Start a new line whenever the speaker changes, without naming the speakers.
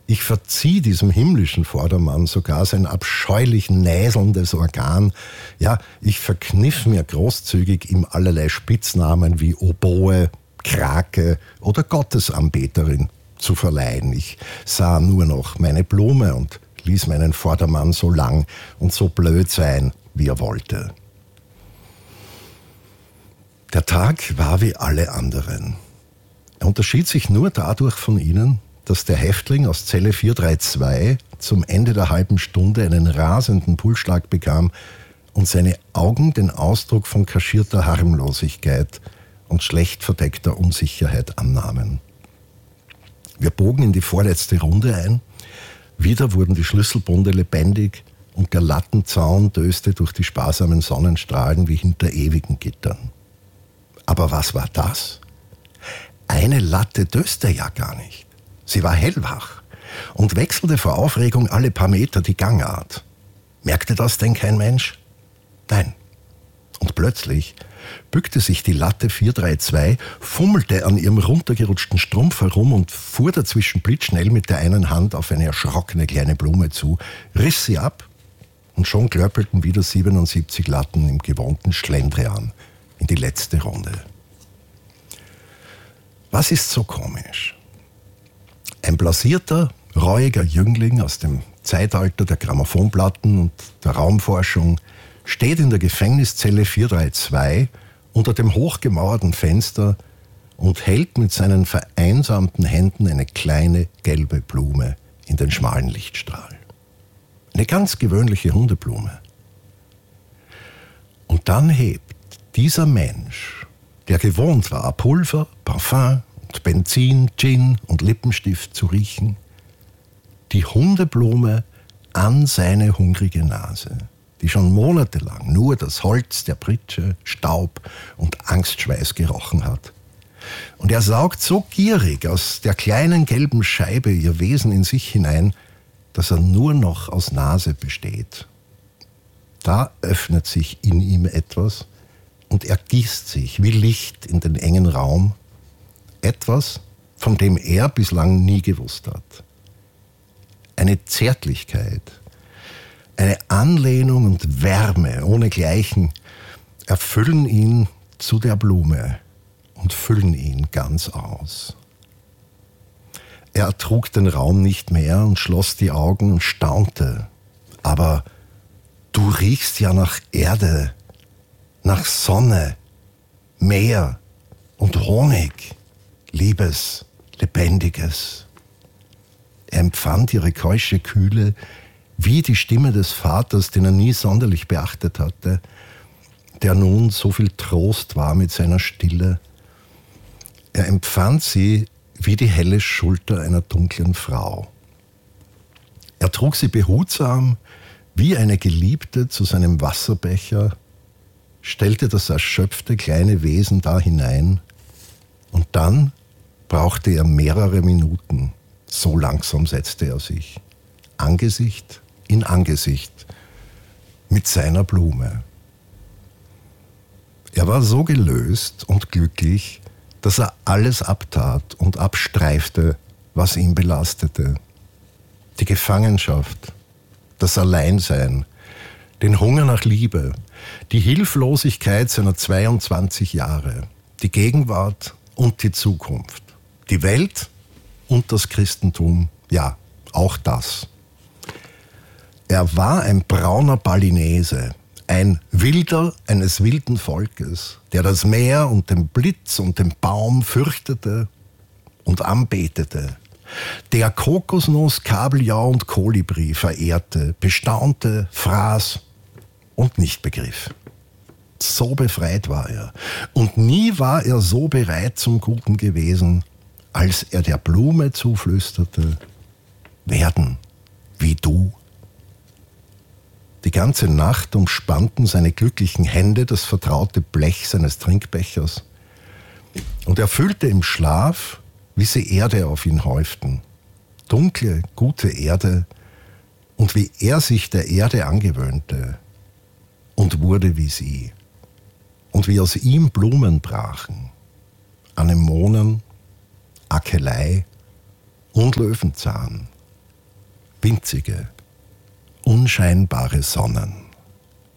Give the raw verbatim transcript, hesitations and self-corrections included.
Ich verzieh diesem himmlischen Vordermann sogar sein abscheulich näselndes Organ. Ja, ich verkniff mir großzügig ihm allerlei Spitznamen wie Oboe, Krake oder Gottesanbeterin zu verleihen. Ich sah nur noch meine Blume und ließ meinen Vordermann so lang und so blöd sein, wie er wollte. Der Tag war wie alle anderen. Er unterschied sich nur dadurch von ihnen, dass der Häftling aus Zelle vier drei zwei zum Ende der halben Stunde einen rasenden Pulsschlag bekam und seine Augen den Ausdruck von kaschierter Harmlosigkeit und schlecht verdeckter Unsicherheit annahmen. Wir bogen in die vorletzte Runde ein. Wieder wurden die Schlüsselbunde lebendig und der Lattenzaun döste durch die sparsamen Sonnenstrahlen wie hinter ewigen Gittern. Aber was war das? Eine Latte döste ja gar nicht. Sie war hellwach und wechselte vor Aufregung alle paar Meter die Gangart. Merkte das denn kein Mensch? Nein. Und plötzlich bückte sich die Latte vier drei zwei, fummelte an ihrem runtergerutschten Strumpf herum und fuhr dazwischen blitzschnell mit der einen Hand auf eine erschrockene kleine Blume zu, riss sie ab und schon klöppelten wieder siebenundsiebzig Latten im gewohnten Schlendrian in die letzte Runde. Was ist so komisch? Ein blasierter, reuiger Jüngling aus dem Zeitalter der Grammophonplatten und der Raumforschung steht in der Gefängniszelle vier drei zwei unter dem hochgemauerten Fenster und hält mit seinen vereinsamten Händen eine kleine gelbe Blume in den schmalen Lichtstrahl. Eine ganz gewöhnliche Hundeblume. Und dann hebt dieser Mensch, der gewohnt war, Pulver, Parfum und Benzin, Gin und Lippenstift zu riechen, die Hundeblume an seine hungrige Nase, die schon monatelang nur das Holz der Pritsche, Staub und Angstschweiß gerochen hat. Und er saugt so gierig aus der kleinen gelben Scheibe ihr Wesen in sich hinein, dass er nur noch aus Nase besteht. Da öffnet sich in ihm etwas und ergießt sich wie Licht in den engen Raum. Etwas, von dem er bislang nie gewusst hat. Eine Zärtlichkeit, eine Anlehnung und Wärme ohnegleichen erfüllen ihn zu der Blume und füllen ihn ganz aus. Er ertrug den Raum nicht mehr und schloss die Augen und staunte. Aber du riechst ja nach Erde, nach Sonne, Meer und Honig. Liebes, Lebendiges. Er empfand ihre keusche Kühle wie die Stimme des Vaters, den er nie sonderlich beachtet hatte, der nun so viel Trost war mit seiner Stille. Er empfand sie wie die helle Schulter einer dunklen Frau. Er trug sie behutsam wie eine Geliebte zu seinem Wasserbecher, stellte das erschöpfte kleine Wesen da hinein und dann brauchte er mehrere Minuten. So langsam setzte er sich, Angesicht in Angesicht, mit seiner Blume. Er war so gelöst und glücklich, dass er alles abtat und abstreifte, was ihn belastete. Die Gefangenschaft, das Alleinsein, den Hunger nach Liebe, die Hilflosigkeit seiner zweiundzwanzig Jahre, die Gegenwart und die Zukunft. Die Welt und das Christentum, ja, auch das. Er war ein brauner Balinese, ein Wilder eines wilden Volkes, der das Meer und den Blitz und den Baum fürchtete und anbetete, der Kokosnuss, Kabeljau und Kolibri verehrte, bestaunte, fraß und nicht begriff. So befreit war er. Und nie war er so bereit zum Guten gewesen, als er der Blume zuflüsterte, werden wie du. Die ganze Nacht umspannten seine glücklichen Hände das vertraute Blech seines Trinkbechers und er fühlte im Schlaf, wie sie Erde auf ihn häuften, dunkle, gute Erde, und wie er sich der Erde angewöhnte und wurde wie sie, und wie aus ihm Blumen brachen, Anemonen, Akelei und Löwenzahn, winzige, unscheinbare Sonnen.